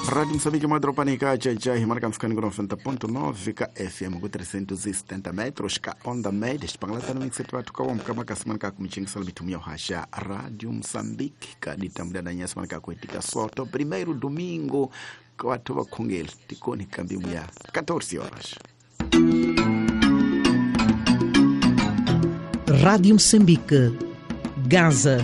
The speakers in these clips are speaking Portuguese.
Rádio Moçambique Madropanica Jai marca ficando com 90.9 ka FM com 370 metros ka onda média espangla no mix tu kwa mkama kasman ka kumichinga salbitumia hasha Rádio Moçambique ka ditamda na nyasman ka kuetika soto primeiro domingo kwa watu wa Kongel tikoni kambimu ya 14 horas. Rádio Moçambique Gaza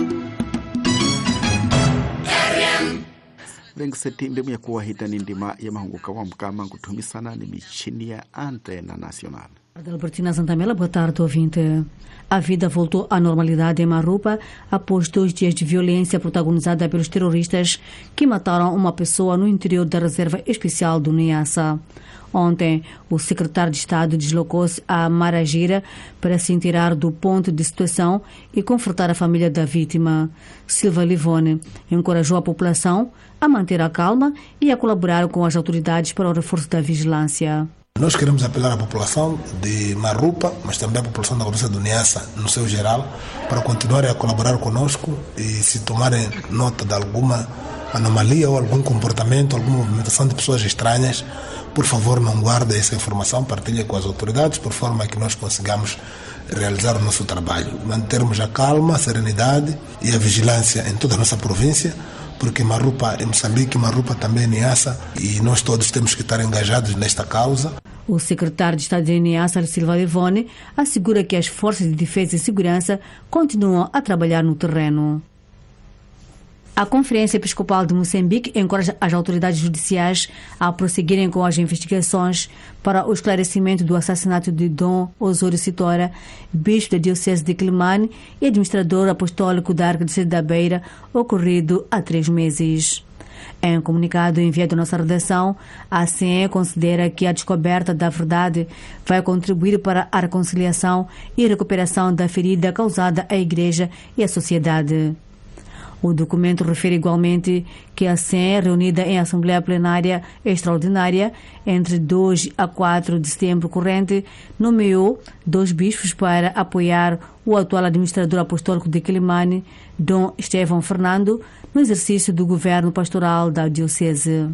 Vengu setimbe mya kuwahita ni ndima ya mahunguka wa mkama kutumisana ni michini ya Antena Nacional. Albertina Santamela, boa tarde, ouvinte. A vida voltou à normalidade em Marupa após 2 dias de violência protagonizada pelos terroristas que mataram uma pessoa no interior da reserva especial do Niassa. Ontem, o secretário de Estado deslocou-se a Maragira para se inteirar do ponto de situação e confortar a família da vítima. Silva Livone encorajou a população a manter a calma e a colaborar com as autoridades para o reforço da vigilância. Nós queremos apelar à população de Marupa, mas também à população da província do Niassa, no seu geral, para continuarem a colaborar conosco e se tomarem nota de alguma anomalia ou algum comportamento, alguma movimentação de pessoas estranhas, por favor não guardem essa informação, partilhem com as autoridades, por forma que nós consigamos realizar o nosso trabalho. Mantermos a calma, a serenidade e a vigilância em toda a nossa província, porque Marupa é Moçambique, Marupa também é Niassa e nós todos temos que estar engajados nesta causa. O secretário de Estado de Niassa, Silva Livone, assegura que as forças de defesa e segurança continuam a trabalhar no terreno. A Conferência Episcopal de Moçambique encoraja as autoridades judiciais a prosseguirem com as investigações para o esclarecimento do assassinato de Dom Osório Sitora, bispo da Diocese de Quelimane e administrador apostólico da Arquidiocese da Beira, ocorrido há 3 meses. Em um comunicado enviado à nossa redação, a CE considera que a descoberta da verdade vai contribuir para a reconciliação e recuperação da ferida causada à Igreja e à sociedade. O documento refere igualmente que a CE, reunida em Assembleia Plenária Extraordinária entre 2 a 4 de setembro corrente, nomeou 2 bispos para apoiar o atual administrador apostólico de Quelimane, Dom Estevão Fernando, no exercício do governo pastoral da Diocese.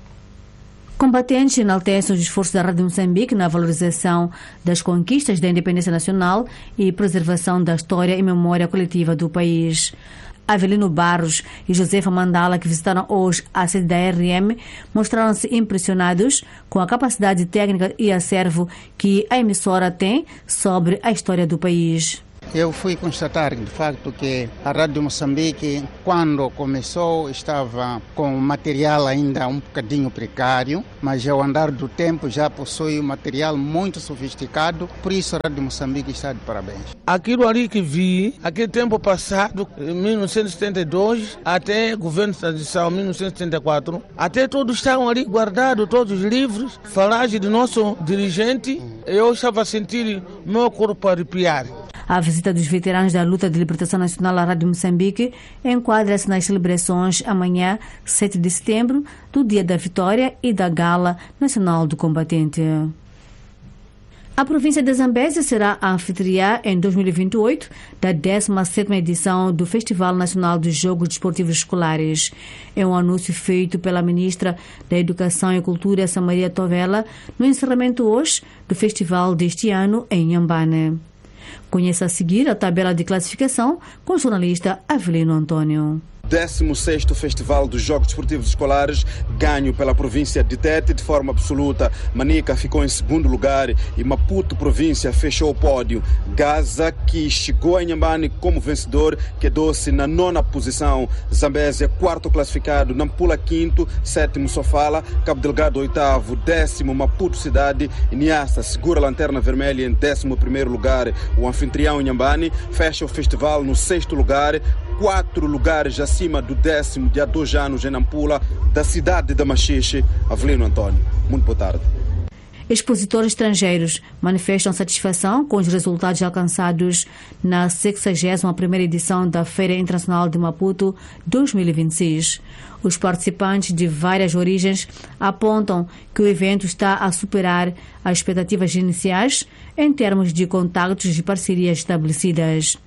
Combatentes enaltecem os esforços da Rádio Moçambique na valorização das conquistas da independência nacional e preservação da história e memória coletiva do país. Avelino Barros e Josefa Mandala, que visitaram hoje a sede da RM, mostraram-se impressionados com a capacidade técnica e acervo que a emissora tem sobre a história do país. Eu fui constatar, de facto, que a Rádio Moçambique, quando começou, estava com material ainda um bocadinho precário, mas ao andar do tempo já possui um material muito sofisticado, por isso a Rádio Moçambique está de parabéns. Aquilo ali que vi, aquele tempo passado, em 1972, até o governo de transição, 1974, até todos estavam ali guardados, todos os livros, falagem do nosso dirigente, eu estava a sentir meu corpo arrepiar. A visita dos veteranos da luta de libertação nacional à Rádio Moçambique enquadra-se nas celebrações amanhã, 7 de setembro, do Dia da Vitória e da Gala Nacional do Combatente. A província de Zambésia será a anfitriã em 2028 da 17ª edição do Festival Nacional dos Jogos Desportivos Escolares. É um anúncio feito pela ministra da Educação e Cultura, Samaria Tovela, no encerramento hoje do festival deste ano em Inhambane. Conheça a seguir a tabela de classificação com o jornalista Avelino Antônio. 16º Festival dos Jogos Desportivos Escolares, ganho pela província de Tete de forma absoluta. Manica ficou em 2º lugar e Maputo, província, fechou o pódio. Gaza, que chegou a Inhambane como vencedor, quedou-se na 9ª posição. Zambésia, 4º classificado. Nampula, 5º. 7º, Sofala. Cabo Delgado, 8º. 10º, Maputo Cidade. Niassa segura a lanterna vermelha em 11º lugar. O anfitrião Inhambane fecha o festival no 6º lugar. 4 lugares acima do 10º de há 2 anos em Nampula, da cidade de Machixe. Avelino Antônio, muito boa tarde. Expositores estrangeiros manifestam satisfação com os resultados alcançados na 61ª edição da Feira Internacional de Maputo 2026. Os participantes de várias origens apontam que o evento está a superar as expectativas iniciais em termos de contactos e parcerias estabelecidas.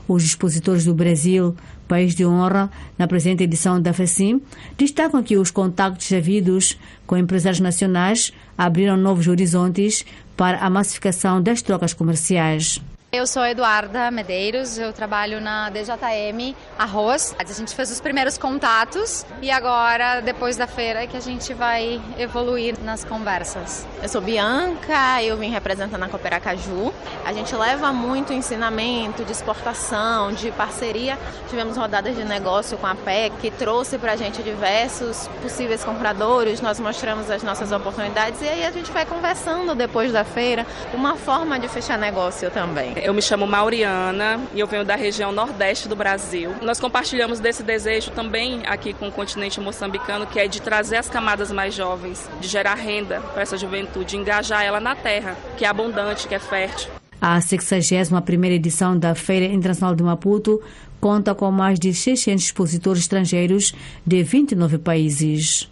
Os expositores do Brasil, país de honra, na presente edição da FECIM, destacam que os contactos havidos com empresários nacionais abriram novos horizontes para a massificação das trocas comerciais. Eu sou Eduarda Medeiros, eu trabalho na DJM Arroz. A gente fez os primeiros contatos e agora, depois da feira, que a gente vai evoluir nas conversas. Eu sou Bianca, eu vim representando a Cooperacaju. A gente leva muito ensinamento de exportação, de parceria. Tivemos rodadas de negócio com a PEC, que trouxe para a gente diversos possíveis compradores. Nós mostramos as nossas oportunidades e aí a gente vai conversando depois da feira. Uma forma de fechar negócio também. Eu me chamo Mauriana e eu venho da região nordeste do Brasil. Nós compartilhamos desse desejo também aqui com o continente moçambicano, que é de trazer as camadas mais jovens, de gerar renda para essa juventude, engajar ela na terra, que é abundante, que é fértil. A 61ª edição da Feira Internacional de Maputo conta com mais de 600 expositores estrangeiros de 29 países.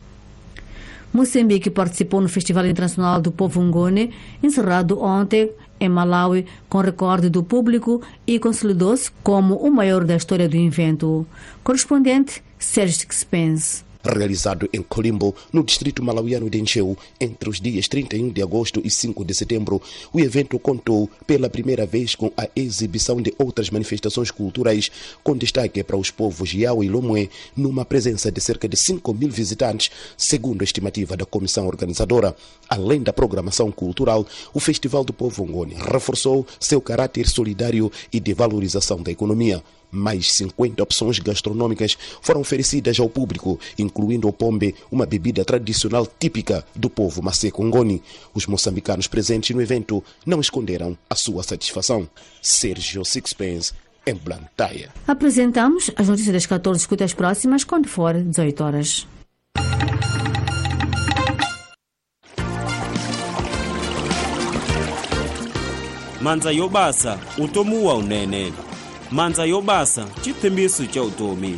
Moçambique participou no Festival Internacional do Povo Ngoni, encerrado ontem em Malawi, com recorde do público e consolidou-se como o maior da história do evento. Correspondente Sérgio Spence. Realizado em Colimbo, no distrito malauiano de Encheu, entre os dias 31 de agosto e 5 de setembro, o evento contou pela primeira vez com a exibição de outras manifestações culturais, com destaque para os povos Yao e Lomé, numa presença de cerca de 5.000 visitantes, segundo a estimativa da comissão organizadora. Além da programação cultural, o Festival do Povo Ngoni reforçou seu caráter solidário e de valorização da economia. Mais 50 opções gastronômicas foram oferecidas ao público, incluindo o pombe, uma bebida tradicional típica do povo Maseco Ngoni. Os moçambicanos presentes no evento não esconderam a sua satisfação. Sérgio Sixpence, em Blantyre. Apresentamos as notícias das 14. Escute as próximas quando for 18 horas. Mandza yo basa utomuwa unene. Mandza yo basa chithembiso cha utomi.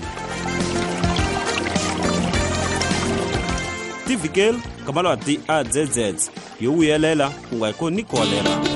Tivikelo kabalwa ti AZZ yo uyelela ungayikho ni kolera.